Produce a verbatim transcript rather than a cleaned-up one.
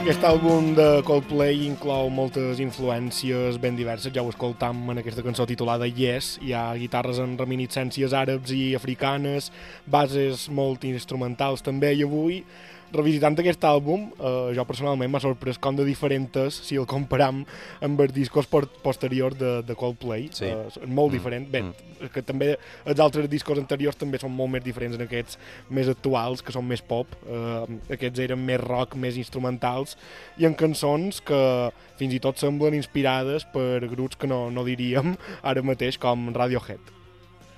Aquest àlbum de Coldplay inclou moltes influències ben diverses, ja ho escoltam en aquesta cançó titulada Yes. Hi ha guitarres amb reminiscències àrabs i africanes, bases molt instrumentals també, i avui, revisitant aquest àlbum, eh, jo personalment m'ha sorprès com de diferents si el comparam amb els discos posteriors de, de Coldplay. Sí. Eh, molt mm. diferent. Bé, mm. que també els altres discos anteriors també són molt més diferents en aquests més actuals, que són més pop. Eh, aquests eren més rock, més instrumentals, i en cançons que fins i tot semblen inspirades per grups que no, no diríem ara mateix, com Radiohead.